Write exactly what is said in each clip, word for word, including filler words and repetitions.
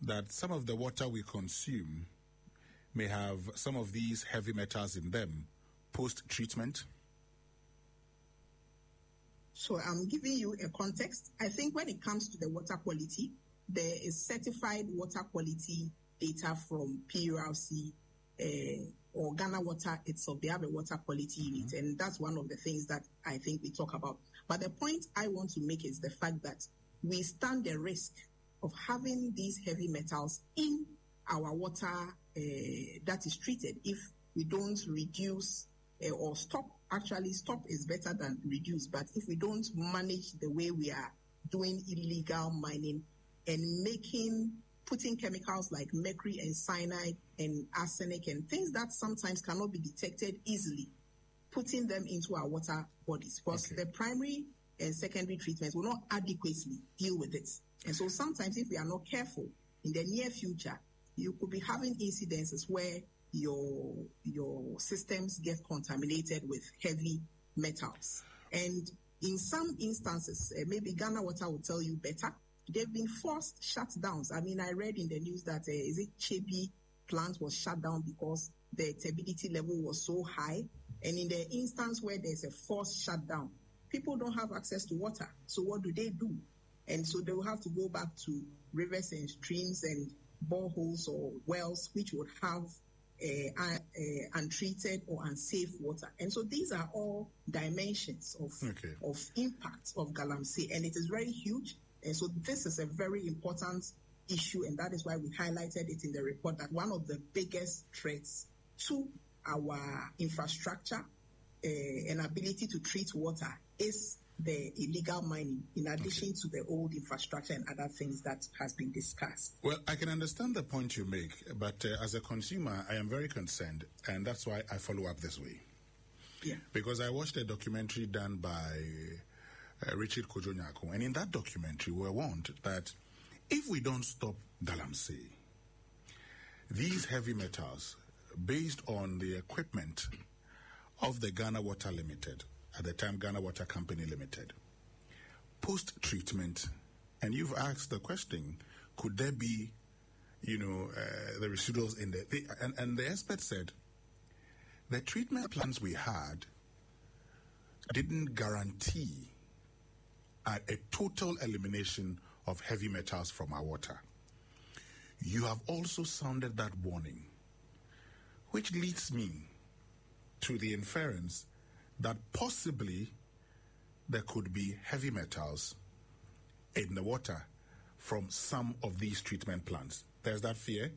that some of the water we consume may have some of these heavy metals in them post-treatment? So I'm giving you a context. I think when it comes to the water quality, there is certified water quality data from P U R C uh, or Ghana Water itself. They have a water quality unit, mm-hmm. and that's one of the things that I think we talk about. But the point I want to make is the fact that we stand the risk of having these heavy metals in our water uh, that is treated if we don't reduce uh, or stop. Actually, stop is better than reduce, but if we don't manage the way we are doing illegal mining and making, putting chemicals like mercury and cyanide and arsenic and things that sometimes cannot be detected easily, putting them into our water bodies, because okay. the primary and secondary treatments will not adequately deal with it. And so sometimes if we are not careful, in the near future, you could be having incidences where your your systems get contaminated with heavy metals. And in some instances, uh, maybe Ghana Water will tell you better, they've been forced shutdowns. I mean, I read in the news that, uh, is it Chebi plant was shut down because the turbidity level was so high. And in the instance where there's a forced shutdown, people don't have access to water. So what do they do? And so they will have to go back to rivers and streams and boreholes or wells, which would have uh, uh, untreated or unsafe water. And so these are all dimensions of, okay. of impact of Galamsey, and it is very huge. And so this is a very important issue, and that is why we highlighted it in the report that one of the biggest threats to our infrastructure uh, and ability to treat water is the illegal mining, in addition okay. to the old infrastructure and other things that has been discussed. Well, I can understand the point you make, but uh, as a consumer, I am very concerned, and that's why I follow up this way. Yeah. Because I watched a documentary done by uh, Richard Kojonyako, and in that documentary, we were warned that if we don't stop Galamsey, these heavy metals, based on the equipment of the Ghana Water Limited, at the time Ghana Water Company Limited, post-treatment, and you've asked the question, could there be, you know, uh, the residuals in there? They, and, and the expert said, the treatment plans we had didn't guarantee a, a total elimination of heavy metals from our water. You have also sounded that warning, which leads me to the inference that possibly there could be heavy metals in the water from some of these treatment plants. There's that fear?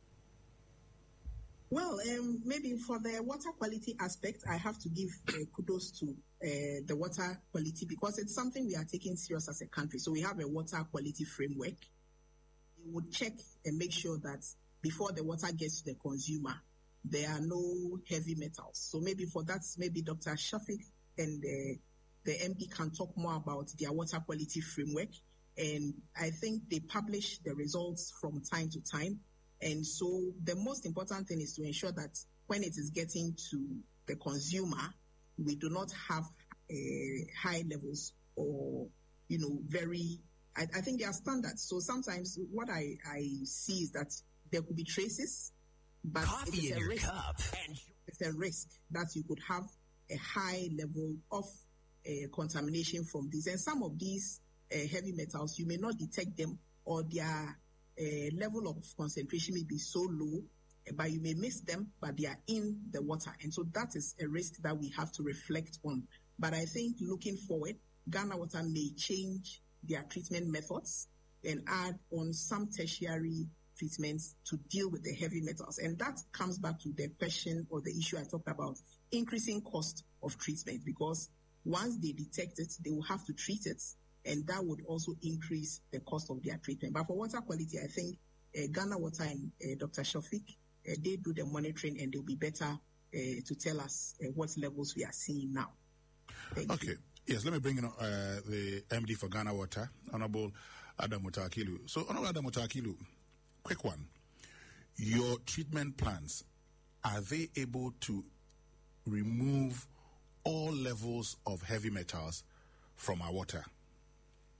Well, um, maybe for the water quality aspect, I have to give uh, kudos to uh, the water quality, because it's something we are taking serious as a country. So we have a water quality framework. We would check and make sure that before the water gets to the consumer, there are no heavy metals. So maybe for that, maybe Doctor Shafiq and uh, the M D can talk more about their water quality framework. And I think they publish the results from time to time. And so the most important thing is to ensure that when it is getting to the consumer, we do not have uh, high levels or, you know, very, I, I think they are standards. So sometimes what I, I see is that there could be traces, but coffee in your risk. cup. And it's a risk that you could have a high level of uh, contamination from these. And some of these uh, heavy metals, you may not detect them, or their uh, level of concentration may be so low, but you may miss them, but they are in the water. And so that is a risk that we have to reflect on. But I think looking forward, Ghana Water may change their treatment methods and add on some tertiary treatments to deal with the heavy metals. And that comes back to the question or the issue I talked about, increasing cost of treatment, because once they detect it, they will have to treat it, and that would also increase the cost of their treatment. But for water quality, I think uh, Ghana Water and uh, Doctor Shafiq, uh, they do the monitoring, and they'll be better uh, to tell us uh, what levels we are seeing now. Thank okay. you. Yes, let me bring in uh, the M D for Ghana Water, Honorable Adam Mutakilu. So, Honorable Adam Mutakilu, quick one. Your treatment plans, are they able to remove all levels of heavy metals from our water?